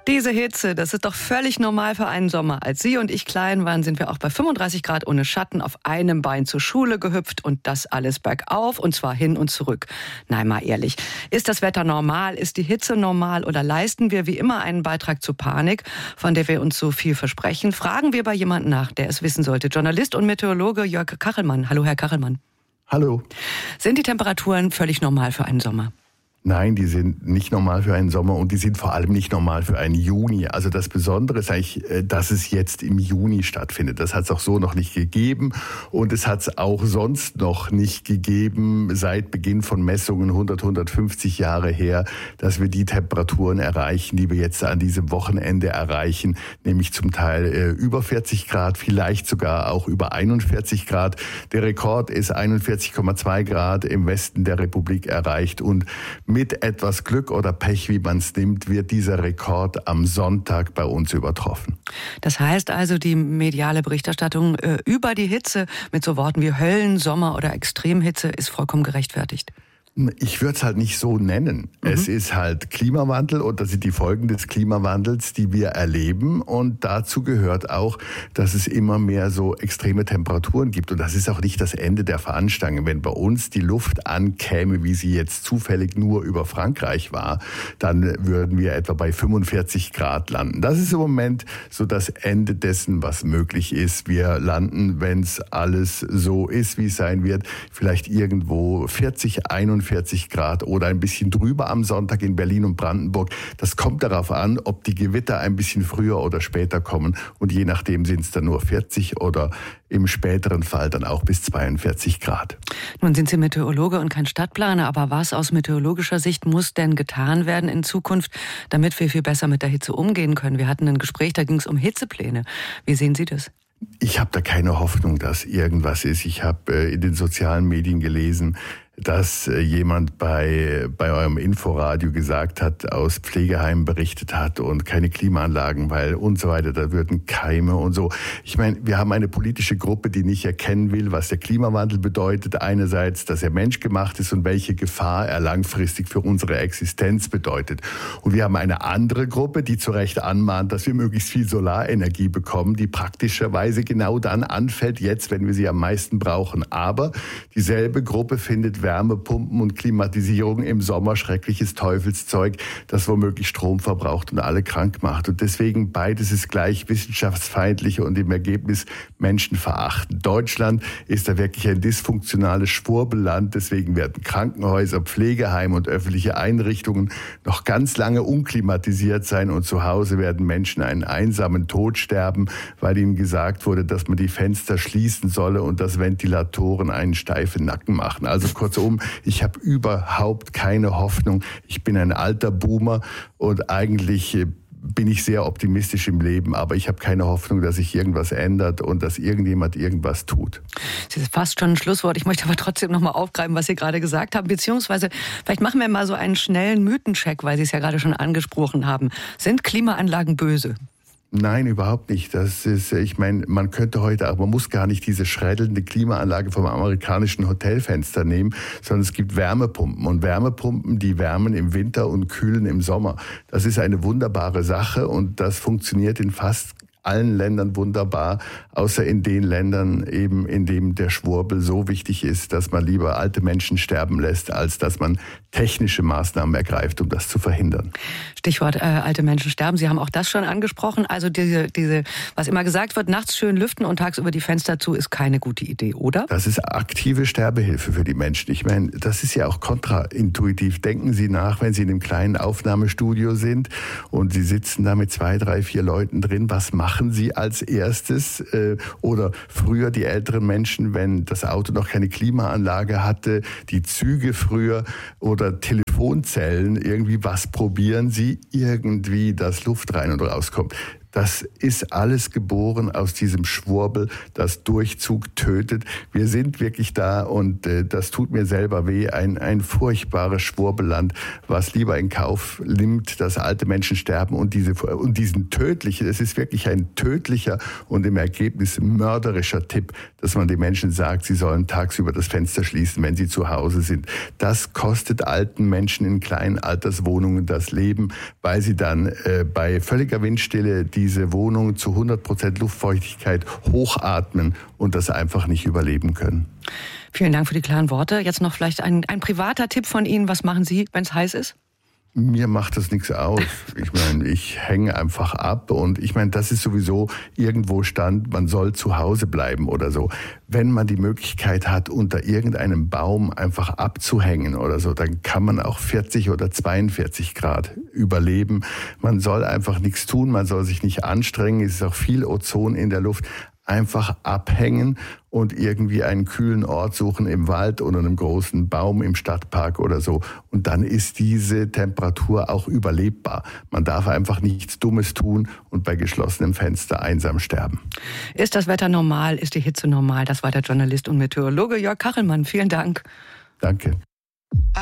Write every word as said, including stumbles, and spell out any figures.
Diese Hitze, das ist doch völlig normal für einen Sommer. Als Sie und ich klein waren, sind wir auch bei fünfunddreißig Grad ohne Schatten auf einem Bein zur Schule gehüpft und das alles bergauf und zwar hin und zurück. Nein, mal ehrlich, ist das Wetter normal, ist die Hitze normal oder leisten wir wie immer einen Beitrag zur Panik, von der wir uns so viel versprechen? Fragen wir bei jemandem nach, der es wissen sollte. Journalist und Meteorologe Jörg Kachelmann. Hallo, Herr Kachelmann. Hallo. Sind die Temperaturen völlig normal für einen Sommer? Nein, die sind nicht normal für einen Sommer und die sind vor allem nicht normal für einen Juni. Also das Besondere ist eigentlich, dass es jetzt im Juni stattfindet. Das hat es auch so noch nicht gegeben und es hat es auch sonst noch nicht gegeben seit Beginn von Messungen hundert, hundertfünfzig Jahre her, dass wir die Temperaturen erreichen, die wir jetzt an diesem Wochenende erreichen, nämlich zum Teil äh, über vierzig Grad, vielleicht sogar auch über einundvierzig Grad. Der Rekord ist einundvierzig Komma zwei Grad im Westen der Republik erreicht und mit etwas Glück oder Pech, wie man es nimmt, wird dieser Rekord am Sonntag bei uns übertroffen. Das heißt also, die mediale Berichterstattung äh, über die Hitze mit so Worten wie Höllen, Sommer oder Extremhitze ist vollkommen gerechtfertigt. Ich würde es halt nicht so nennen. Mhm. Es ist halt Klimawandel und das sind die Folgen des Klimawandels, die wir erleben. Und dazu gehört auch, dass es immer mehr so extreme Temperaturen gibt. Und das ist auch nicht das Ende der Fahnenstange. Wenn bei uns die Luft ankäme, wie sie jetzt zufällig nur über Frankreich war, dann würden wir etwa bei fünfundvierzig Grad landen. Das ist im Moment so das Ende dessen, was möglich ist. Wir landen, wenn es alles so ist, wie es sein wird, vielleicht irgendwo vierzig, einundvierzig Grad oder ein bisschen drüber am Sonntag in Berlin und Brandenburg. Das kommt darauf an, ob die Gewitter ein bisschen früher oder später kommen. Und je nachdem sind es dann nur vierzig oder im späteren Fall dann auch bis zweiundvierzig Grad. Nun sind Sie Meteorologe und kein Stadtplaner, aber was aus meteorologischer Sicht muss denn getan werden in Zukunft, damit wir viel besser mit der Hitze umgehen können? Wir hatten ein Gespräch, da ging es um Hitzepläne. Wie sehen Sie das? Ich habe da keine Hoffnung, dass irgendwas ist. Ich habe äh, in den sozialen Medien gelesen, dass äh, jemand bei bei eurem Inforadio gesagt hat, aus Pflegeheimen berichtet hat und keine Klimaanlagen, weil und so weiter, da würden Keime und so. Ich meine, wir haben eine politische Gruppe, die nicht erkennen will, was der Klimawandel bedeutet. Einerseits, dass er menschgemacht ist und welche Gefahr er langfristig für unsere Existenz bedeutet. Und wir haben eine andere Gruppe, die zu Recht anmahnt, dass wir möglichst viel Solarenergie bekommen, die praktischerweise genau dann anfällt, jetzt, wenn wir sie am meisten brauchen. Aber dieselbe Gruppe findet Wärmepumpen und Klimatisierung im Sommer schreckliches Teufelszeug, das womöglich Strom verbraucht und alle krank macht. Und deswegen beides ist gleich wissenschaftsfeindlich und im Ergebnis menschenverachtend. Deutschland ist da wirklich ein dysfunktionales Schwurbelland. Deswegen werden Krankenhäuser, Pflegeheime und öffentliche Einrichtungen noch ganz lange unklimatisiert sein und zu Hause werden Menschen einen einsamen Tod sterben, weil ihnen gesagt wurde, dass man die Fenster schließen solle und dass Ventilatoren einen steifen Nacken machen. Also kurzum, ich habe überhaupt keine Hoffnung. Ich bin ein alter Boomer und eigentlich bin ich sehr optimistisch im Leben, aber ich habe keine Hoffnung, dass sich irgendwas ändert und dass irgendjemand irgendwas tut. Das ist fast schon ein Schlusswort. Ich möchte aber trotzdem noch mal aufgreifen, was Sie gerade gesagt haben, beziehungsweise vielleicht machen wir mal so einen schnellen Mythencheck, weil Sie es ja gerade schon angesprochen haben. Sind Klimaanlagen böse? Nein, überhaupt nicht. Das ist, ich meine, man könnte heute, aber man muss gar nicht diese schrädelnde Klimaanlage vom amerikanischen Hotelfenster nehmen, sondern es gibt Wärmepumpen und Wärmepumpen, die wärmen im Winter und kühlen im Sommer. Das ist eine wunderbare Sache und das funktioniert in fast allen Ländern wunderbar, außer in den Ländern eben, in dem der Schwurbel so wichtig ist, dass man lieber alte Menschen sterben lässt, als dass man technische Maßnahmen ergreift, um das zu verhindern. Stichwort äh, alte Menschen sterben. Sie haben auch das schon angesprochen. Also diese, diese, was immer gesagt wird, nachts schön lüften und tagsüber die Fenster zu, ist keine gute Idee, oder? Das ist aktive Sterbehilfe für die Menschen. Ich meine, das ist ja auch kontraintuitiv. Denken Sie nach, wenn Sie in einem kleinen Aufnahmestudio sind und Sie sitzen da mit zwei, drei, vier Leuten drin. Was machen Sie als erstes? Äh, oder früher die älteren Menschen, wenn das Auto noch keine Klimaanlage hatte, die Züge früher oder Telefonzellen, irgendwie was probieren Sie? Irgendwie, dass Luft rein und rauskommt. Das ist alles geboren aus diesem Schwurbel, das Durchzug tötet. Wir sind wirklich da und äh, das tut mir selber weh. Ein, ein furchtbares Schwurbelland, was lieber in Kauf nimmt, dass alte Menschen sterben und, diese, und diesen tödlichen, es ist wirklich ein tödlicher und im Ergebnis mörderischer Tipp, dass man den Menschen sagt, sie sollen tagsüber das Fenster schließen, wenn sie zu Hause sind. Das kostet alten Menschen in kleinen Alterswohnungen das Leben, weil sie dann äh, bei völliger Windstille diese Wohnung zu hundert Prozent Luftfeuchtigkeit hochatmen und das einfach nicht überleben können. Vielen Dank für die klaren Worte. Jetzt noch vielleicht ein, ein privater Tipp von Ihnen. Was machen Sie, wenn es heiß ist? Mir macht das nichts aus. Ich meine, ich hänge einfach ab und ich meine, das ist sowieso irgendwo stand, man soll zu Hause bleiben oder so. Wenn man die Möglichkeit hat, unter irgendeinem Baum einfach abzuhängen oder so, dann kann man auch vierzig oder zweiundvierzig Grad überleben. Man soll einfach nichts tun, man soll sich nicht anstrengen, es ist auch viel Ozon in der Luft. Einfach abhängen und irgendwie einen kühlen Ort suchen im Wald oder einem großen Baum im Stadtpark oder so. Und dann ist diese Temperatur auch überlebbar. Man darf einfach nichts Dummes tun und bei geschlossenem Fenster einsam sterben. Ist das Wetter normal? Ist die Hitze normal? Das war der Journalist und Meteorologe Jörg Kachelmann. Vielen Dank. Danke.